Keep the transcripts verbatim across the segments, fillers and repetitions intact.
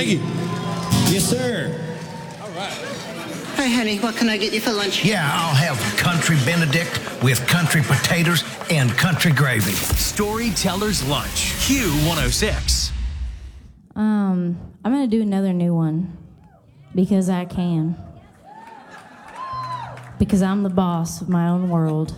Thank you. Yes, sir. Hi, honey, what can I get you for lunch? Yeah, I'll have country Benedict with country potatoes and country gravy. Storyteller's Lunch, Q one oh six. Um, I'm going to do another new one because I can. Because I'm the boss of my own world.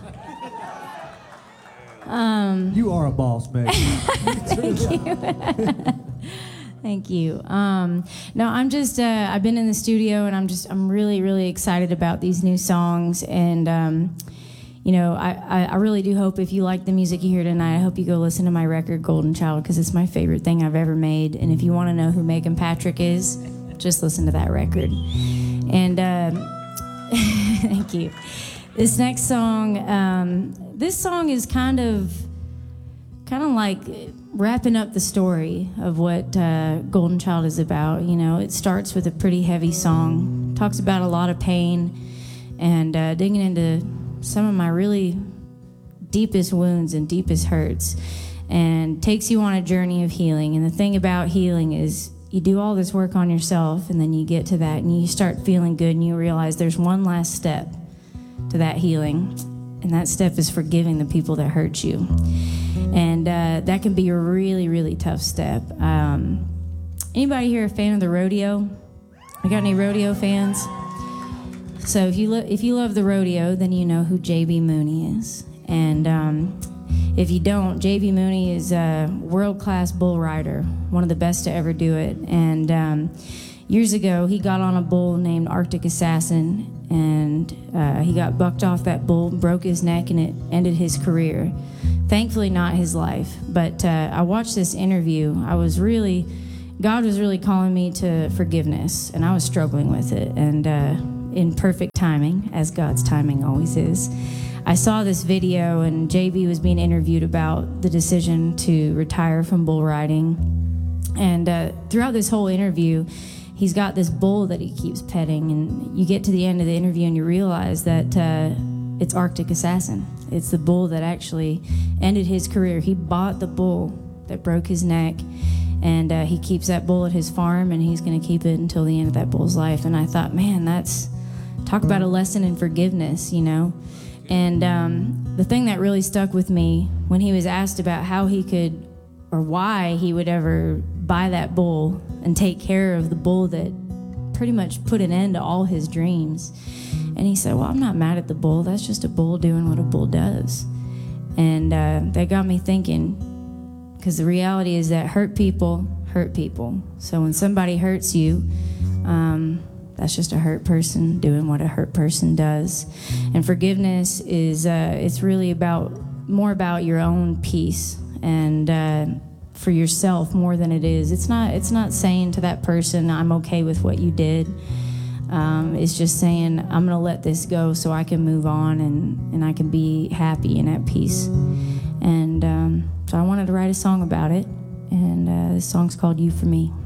Um, you are a boss, man. Thank you. Thank you. Um, no, I'm just, uh, I've been in the studio and I'm just, I'm really, really excited about these new songs. And, um, you know, I, I, I really do hope if you like the music you hear tonight, I hope you go listen to my record, Golden Child, because it's my favorite thing I've ever made. And if you want to know who Megan Patrick is, just listen to that record. And uh, thank you. This next song, um, this song is kind of, kind of like wrapping up the story of what uh, Golden Child is about. You know, it starts with a pretty heavy song, talks about a lot of pain, and uh, digging into some of my really deepest wounds and deepest hurts, and takes you on a journey of healing. And the thing about healing is you do all this work on yourself, and then you get to that, and you start feeling good, and you realize there's one last step to that healing, and that step is forgiving the people that hurt you. And uh, that can be a really, really tough step. Um, anybody here a fan of the rodeo? We got any rodeo fans? So if you lo- if you love the rodeo, then you know who J B. Mooney is. And um, if you don't, J B. Mooney is a world-class bull rider, one of the best to ever do it. And um, years ago, he got on a bull named Arctic Assassin, and uh, he got bucked off that bull, broke his neck, and it ended his career. Thankfully, not his life. But uh, I watched this interview. I was really, God was really calling me to forgiveness, and I was struggling with it. And uh, in perfect timing, as God's timing always is, I saw this video, and J B was being interviewed about the decision to retire from bull riding. And uh, throughout this whole interview, he's got this bull that he keeps petting, and you get to the end of the interview and you realize that uh, it's Arctic Assassin. It's the bull that actually ended his career. He bought the bull that broke his neck, and uh, he keeps that bull at his farm, and he's going to keep it until the end of that bull's life. And I thought, man, that's, talk about a lesson in forgiveness, you know? And um, the thing that really stuck with me when he was asked about how he could, or why he would ever buy that bull and take care of the bull that pretty much put an end to all his dreams. And he said, well, I'm not mad at the bull. That's just a bull doing what a bull does. And uh, that got me thinking, because the reality is that hurt people hurt people. So when somebody hurts you, um, that's just a hurt person doing what a hurt person does. And forgiveness is, uh, it's really about, more about your own peace and uh, for yourself more than it is. It's not, it's not saying to that person, I'm okay with what you did. Um, it's just saying, I'm going to let this go so I can move on and, and I can be happy and at peace. And um, so I wanted to write a song about it. And uh, this song's called You For Me.